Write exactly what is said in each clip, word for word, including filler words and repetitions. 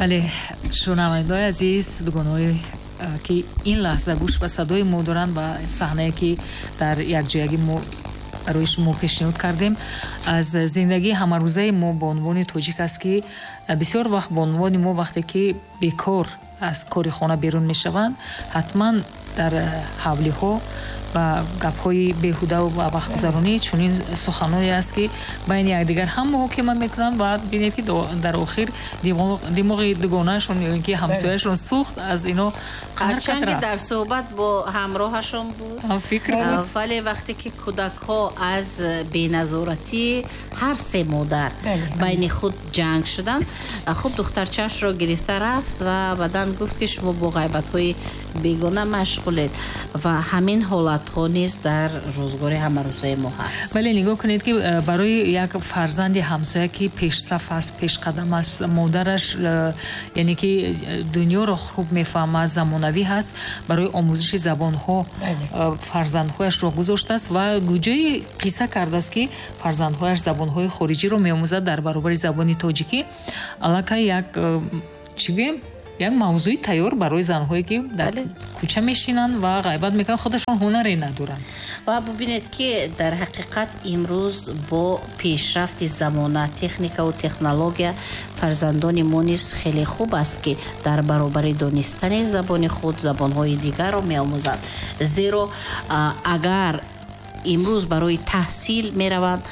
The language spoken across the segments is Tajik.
бале шунавандаи азиз дугонаҳои ки ин лаҳза гӯш ба садои мо доранд ба саҳнае ки дар якҷоягӣ мо барои шумо пешниҳод кардем аз зиндагии ҳамарӯзаи мо ба унвони тоҷик аст ки бисёр вақт ба унвони мо вақте ки бекор аз кори хона берун мешаванд ҳатман дар ҳавлиҳо ва гапҳои беҳуда ва вақтгузаронӣ чунин суханоне аст ки байни якдигар ҳам муҳокима мекунанд ва бинед ки дар охир димоғи дугонаашон ё ин ки ҳамсояшон сӯхт аз ино ҳарчанде дар суҳбат бо ҳамроҳашон буд, вале вақте ки кӯдакҳо аз беназоратӣ ҳар се модар байни худ ҷанг шуданд, хуб духтарчаашро гирифта рафт ва баъдан гуфт ки шумо бо ғайбатҳои бегона машғулед ва ҳамин ҳолатҳо низ дар рӯзгори ҳамарӯзаи мо ҳаст. Бале нигоҳ кунед ки барои як фарзанди ҳамсоя ки пешсаф аст, пешқадам аст, модараш яъне ки дунёро хуб мефаҳмад, замонавӣ ҳаст, барои омӯзиши забонҳо фарзандҳояшро гузоштааст ва гуҷои қисса кардааст ки фарзандҳояш забонҳои хориҷиро меомӯзад дар баробари забони тоҷикӣ. Аллакай як чӣ гӯем як мавзӯи тайёр барои занҳое ки дар кӯча мешинанд ва ғайбат мекунанд, худашон ҳунаре надоранд. ва бубинед ки дар ҳақиқат имрӯз бо пешрафти замона, техникаву технология фарзандони мо низ хеле хуб аст ки дар баробари донистани забони худ забонҳои дигарро меомӯзанд. Зеро агар имрӯз барои таҳсил мераванд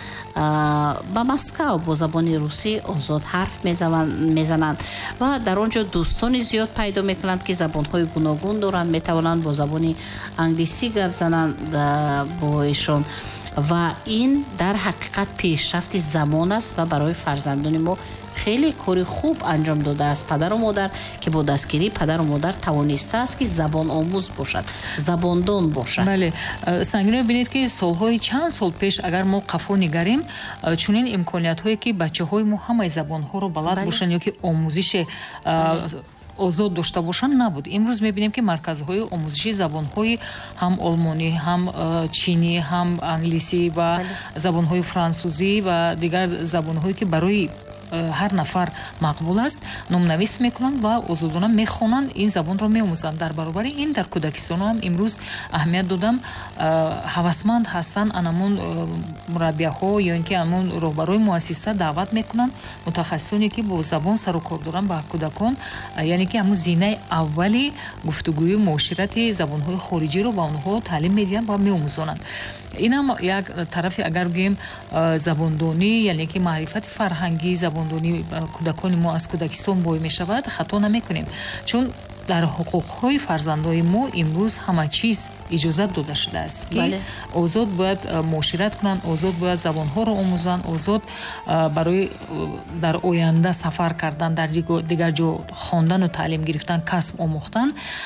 ба Москав бо забони русӣ озод ҳарф мезананд ва дар он ҷо дӯстони зиёд пайдо мекунанд ки забонҳои гуногун доранд, метавонанд бо забони англисӣ гап зананд бо эшон ва ин дар ҳақиқат пешрафти замон аст ва барои фарзандони мо хеле кори хуб анҷом додааст падару модар ки бо дастгирии падару модар тавонистааст ки забон омӯз бошад, забондон бошад. Бале, сангино бинед ки солҳои чанд сол пеш агар мо қафо нигарем, чунин имкониятҳое ки бачаҳои мо ҳамаи забонҳоро балад бошанд ё ки омӯзиши озод дошта бошанд набуд. Имрӯз мебинем ки марказҳои омӯзиши забонҳои ҳам олмонӣ, ҳам чинӣ, ҳам англисӣ ва забонҳои франсузӣ ва дигар забонҳое ки барои ҳар нафар мақбул аст номнавис мекунанд ва озодона мехонанд, ин забонро меомӯзанд. дар баробари ин дар кӯдакистону ҳам имрӯз аҳамият додам ҳавасманд ҳастанд, анамон мураббияҳо ё ин ки анамон роҳбарои муассиса даъват мекунанд мутахассисоне ки бо забон сару кор доранд ба кӯдакон, яъне ки ҳамун зинаи аввали гуфтугӯи муоширати забонҳои хориҷиро ба онҳо таълим медиҳанд ва меомӯзонанд. Инам як тарафи агар гӯем забондонӣ, яъне ки маърифати фарҳангӣ, забондонӣ кӯдакони мо аз кӯдакистон бой мешавад, хато намекунем, чун дар ҳуқуқҳои фарзандои мо имрӯз ҳама чиз иҷозат дода шудааст ки озод бояд муошират кунанд, озод бояд забонҳоро омӯзанд, озод барои дар оянда сафар кардан, дар дигар ҷо хондану таълим гирифтан, касб омӯхтан.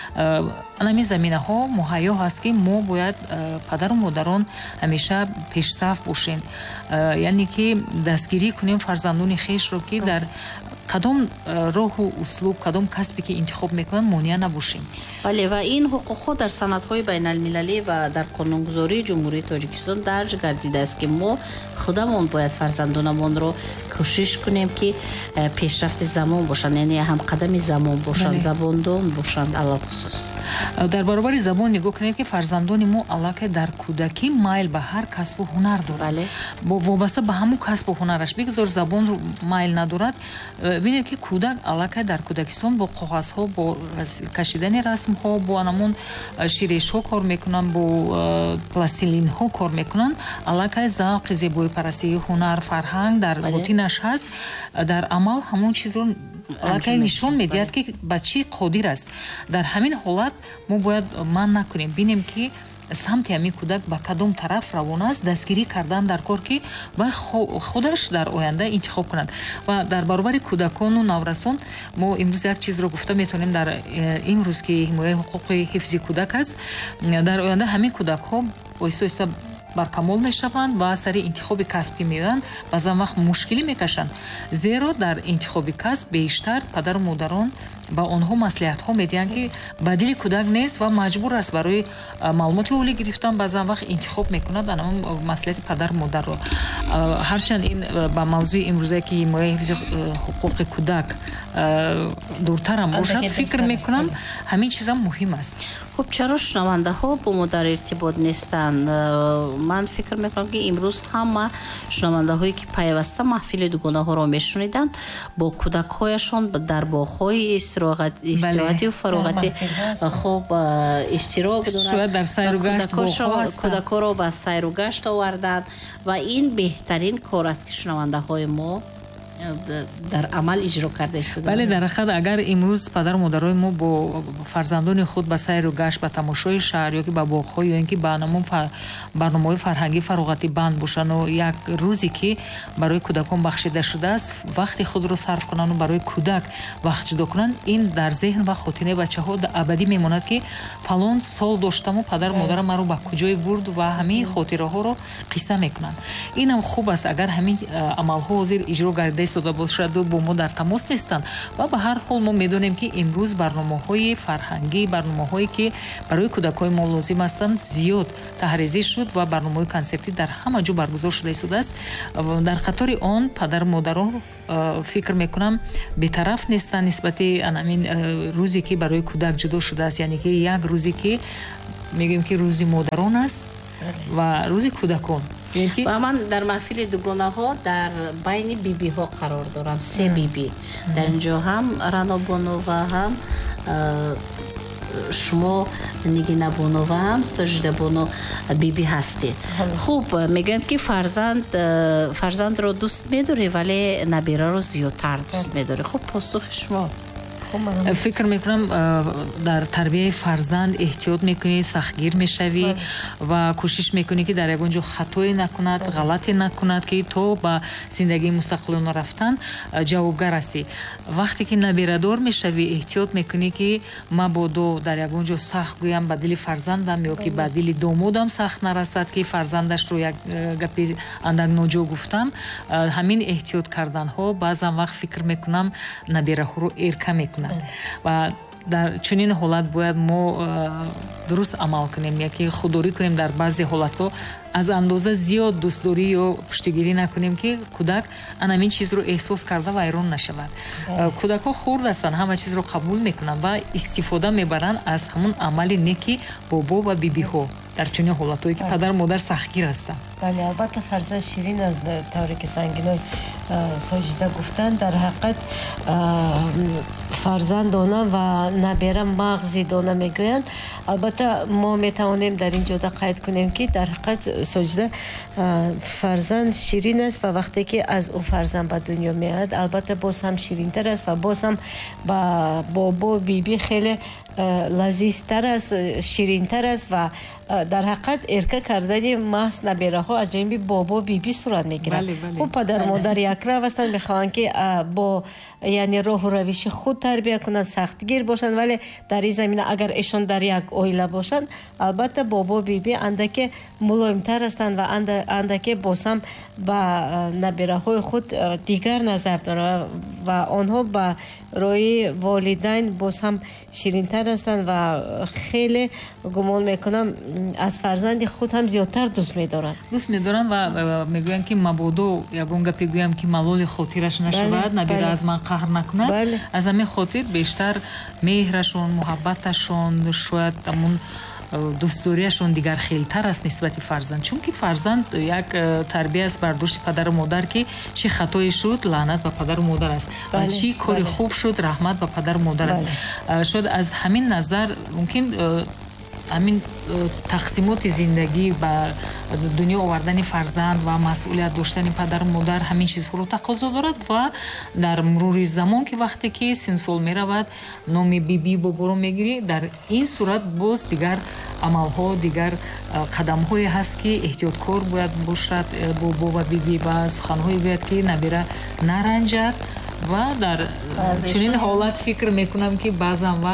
Анами заминаҳо муҳайё ҳаст ки мо бояд падару модарон ҳамеша пешсаф бошем, яъне ки дастгирӣ кунем фарзандони хешро ки дар кадом роҳу услуб, кадом касбе ки интихоб мекунанд монеа набошем. бале ва ин ҳуқуқҳо дар санадҳои байналмилалӣ ва дар қонунгузории ҷумҳурии Тоҷикистон дарҷ гардидааст ки мо худамон бояд фарзандонамонро кӯшиш кунем ки пешрафти замон бошанд, яъне ҳамқадами замон бошанд, забондон бошанд. алахусус дар баробари забон нигоҳ кунед ки фарзандони мо аллакай дар кӯдакӣ майл ба ҳар касбу ҳунар дорад, вобаста ба ҳамун касбу ҳунараш бигзор забон майл надорад. бинед ки кӯдак аллакай дар кӯдакистон бо коғазҳо, бо кашидани расмҳо, бо анамон ширешҳо кор мекунанд, бо пластилинҳо кор мекунанд. аллакай завқи зебоипарастии ҳунар, фарҳанг дар ботинаш ҳаст, дар амал ҳамон чизро аллакай нишон медиҳад ки ба чӣ қодир аст. дар ҳамин ҳолат мо бояд ман накунем, бинем ки самти ҳамин кӯдак ба кадом тараф равон аст, дастгирӣ кардан дар кор ки вай худаш дар оянда интихоб кунад. ва дар баробари кӯдакону наврасон мо имрӯз як чизро гуфта метавонем, дар имрӯз ки ҳимояи ҳуқуқи ҳифзи кӯдак аст, дар оянда ҳамин кӯдакҳо оҳиста оҳиста баркамол мешаванд ва сари интихоби касб ки меоянд баъзан вақт мушкилӣ мекашанд. зеро дар интихоби касб бештар падару модарон ба онҳо маслиҳатҳо медиҳанд ки ба дили кӯдак нест ва маҷбур аст барои маълумоти олӣ гирифтан баъзан вақт интихоб мекунад ана маслиҳати падару модарро. ҳарчанд ин ба мавзӯи имрӯзае ки ҳимояи ҳифзи ҳуқуқи кӯдак дуртарам бошад, фикр мекунам ҳамин чизам муҳим аст. خب چرا شنونده ها با ما در ارتباط نیستن؟ من فکر میکنم که امروز همه شنونده هایی که پیوسته محفل دوگانه ها را میشنیدن با کودک هایشان در باغ‌های استراحتی و فراغتی خوب اشتراک دارند. در سیر و گشت کودک ها را به سیر و گشت آوردن و این بهترین کار است که شنونده های ما در عمل اجرا کرده است. بله در حقیقت اگر امروز پدر و مادرای ما با فرزندان خود به سیر و گشت به تماشای شهر یا که به باغ‌ها یا اینکه برنامه برنامه‌های فرهنگی فراغتی بند باشن و یک روزی که برای کودکان بخشیده شده است وقت خود رو صرف کنن و برای کودک وقت جدا کنن، این در ذهن و خاطره بچه‌ها ابدی میماند که فلان سال داشتم و پدر و مادر مرا به کجای برد و همین خاطره ها رو قصه میکنن. اینم خوب است اگر همین عمل ها زیر اجرا گردیده شده باشد و با ما در تماس نیستند و به هر حال ما میدونیم که امروز برنامه‌های فرهنگی، برنامه‌هایی که برای کودکان ما لازم هستند زیاد تحریزی شد و برنامه‌های کنسرتی در همه جا برگزار شده است. در قطار آن پدر و مادرها فکر میکنم بی‌طرف نیستند نسبت همین روزی که برای کودک جدا شده است، یعنی که یک روزی که میگیم که روزی مادران است و روزی کودکان. و من در محفل دوگانه ها در بین بی بی ها قرار دارم، سه بی بی در اینجا هم رانا بانو و هم شما نگینه بانو و هم سجده بانو بی بی هستید. خوب میگن که فرزند فرزند رو دوست میداری ولی نبیره رو زیادتر دوست میداری. خوب پاسخ شما؟ فکر میکنم در تربیت فرزند احتیاط میکنی، سختگیر میشوی و کوشش میکنی که در یگان جا خطایی نکند، غلطی نکند که تو با زندگی مستقلانه رفتن جوابگر هستی. وقتی که نبیردار میشوی احتیاط میکنی که مبادا در یگان جا سخت گویم به دل فرزندم یا که به دل دامادم سخت نرسد که فرزندش رو یک گپی اندک ناجا گفتم. همین احتیاط کردن ها بعضا وقت فکر میکنم نبیره ها رو ارکه میکنه و در چنین حالت باید ما درست عمل کنیم، یکی خودداری کنیم در بعضی حالت‌ها از اندازه زیاد دوستداری یا پشتیگیری نکنیم که کودک همین چیز رو احساس کرده و ایران نشود. کودک ها خرد هستن، همه چیز رو قبول میکنن و استفاده میبرن از همون عمل نیکی بابا و بیبی ها در چنین حالت‌هایی که پدر مادر سختگیر هستن. بله البته فرزند شیرین از طوری که سنگینای ساجده گفتن در حقیقت فرزندانه و نبیره مغزی دانه میگویند. البته ما میتوانیم در اینجا قید کنیم که در حقیقت ساجده فرزند شیرین است و وقتی که از او فرزند به دنیا میاد البته باز هم شیرین تر است و باز هم با بابا بی بی خیلی لذیذ تر است، شیرین تر است و در حقیقت ارکه کردن محض نبیره ها از جانب بابا بی بی صورت میگیرد. خب پدر مادر یک رو هستند، میخوان که با یعنی راه و روش خود تربیت کنند، سختگیر باشند، ولی در این زمینه اگر ایشان در یک عائله باشند البته بابا بی بی اندک ملایم تر هستند و اندک باز هم با نبیره های خود دیگر نظر دارند و آنها با روی والدین باز هم شیرین تر هستند و خیلی گمان میکنم از فرزند خود هم زیادتر دوست می‌دارند. دوست می‌دارند و میگویند که مبادا یگان گپی گویم که ملال خاطرش نشود، نبیره از من قهر نکند. بله. از همین خاطر بیشتر مهرشون، محبتشون، شاید همون دوستداریشون دیگر خیلی‌تر است نسبت فرزند، چون که فرزند یک تربیت است برداشت پدر و مادر که چی خطایی شد لعنت به پدر و مادر است و چی کاری خوب شد رحمت به پدر و مادر است. شاید از همین نظر ممکن همین تقسیمات زندگی با دنیا آوردن فرزند و مسئولیت داشتن پدر و مادر همین چیزها رو تقاضا دارد و در مرور زمان که وقتی که سن سال می رود نام بی بی بابا رو میگیری، در این صورت باز دیگر عمل ها دیگر قدم های هست که احتیاطکار باید باشد بابا و بی بی و سخن های باید که نبیره نرنجد و در چنین حالت فکر میکنم که بعضا وقت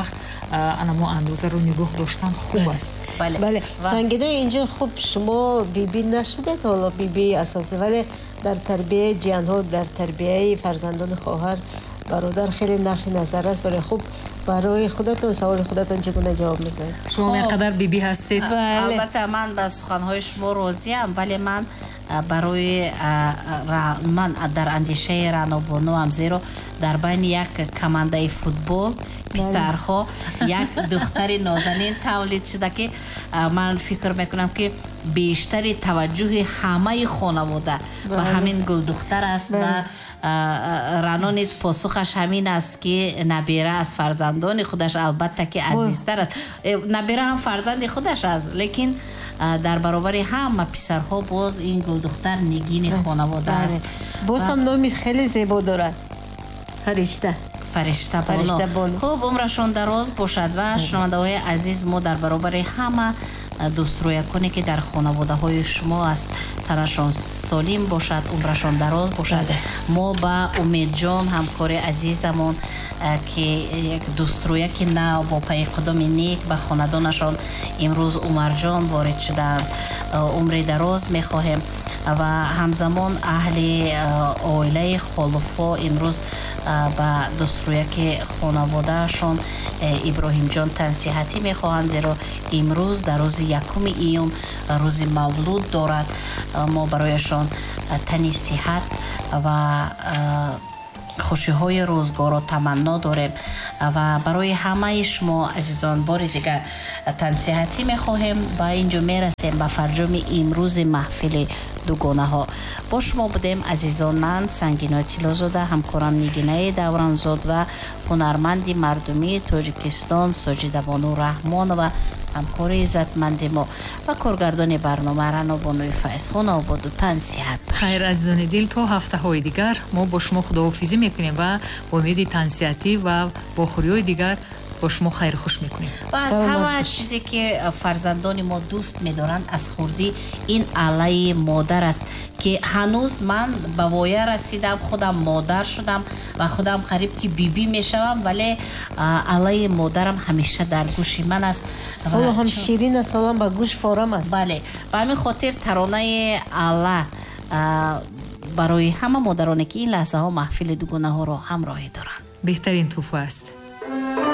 анамо андозаро нигоҳ доштан хуб аст. бале сангинои инҷо хуб шумо биби нашудед ҳоло биби асосӣ вале дар тарбияи ҷиянҳо дар тарбияи фарзандони хоҳар бародар хеле нахи назар аст доред. хуб барои худатон саволи худатон чӣ гуна ҷавоб медоҳед? шумо меқадар биби ҳастед? албатта ман ба суханҳои шумо розиам, вале ман барои ман дар андешаи раънобонуам, зеро дар байни як командаи футбол писарҳо як духтари нозанин тавлид шуда ки ман фикр мекунам ки бештари таваҷҷӯҳи ҳамаи хонавода ба ҳамин гулдухтар аст ва раъно низ посухаш ҳамин аст ки набира аз фарзандони худаш албатта ки азизтар аст. набира ҳам фарзанди худаш аст, лекин дар баробари ҳама писарҳо боз ин гулдухтар нигини хонавода аст. боз ҳам номи хеле зебо дорад, фаришта фаришта боно. хуб умрашон дароз бошад ва шунавандаҳои азиз, мо дар баробари ҳама дӯстрояконе ки дар хонаводаҳои шумо аст, танашон солим бошад, умрашон дароз бошад. мо ба умедҷон ҳамкори азизамон ки як дӯстрояки нав бо паиқудоми нек ба хонадонашон имрӯз умарҷон ворид шуданд, умри дароз мехоҳем ва ҳамзамон аҳли оилаи холуфо имрӯз ба дӯстрояки хонаводаашон иброҳимҷон тансиҳатӣ мехоҳанд, зеро имрӯз дар рӯзи якуми июм рӯзи мавлуд дорад. мо барояшон тани сиҳат ва хушиҳои рӯзгоро таманно дорем ва барои ҳамаи шумо азизон бори дигар тансиҳатӣ мехоҳем. ба ин ҷо мерасем ба фарҷоми имрӯзи маҳфили дугонаҳо. бо шумо будем азизон, ман Сангинои Тиллозода, ҳамкорам Нигинаи Давранзод ва ҳунарманди мардумии Тоҷикистон Соҷидабону Раҳмонова, ҳамкори иззатманди мо ва коргардони барнома Раънобонуи Файзхон. ободу тансиҳат бошед. хайр азизони дил, то ҳафтаҳои дигар мо бо шумо худоҳофизӣ мекунем ва бо умеди тансиҳатӣ ва бохӯриҳои дигар бо шумо хайрухуш мекунем. ва аз ҳама чизе ки фарзандони мо дӯст медоранд аз хурдӣ ин алаи модар аст ки ҳанӯз ман ба воя расидам, худам модар шудам ва худам қариб ки биби мешавам, вале алаи модарам ҳамеша дар гӯши ман аст. ҳоло ҳам ширин аст, ҳолам ба гӯш форам аст. бале ба ҳамин хотир таронаи ала барои ҳама модароне ки ин лаҳзаҳо маҳфили дугонаҳоро ҳамроҳӣ доранд. беҳтарин тӯҳфа аст.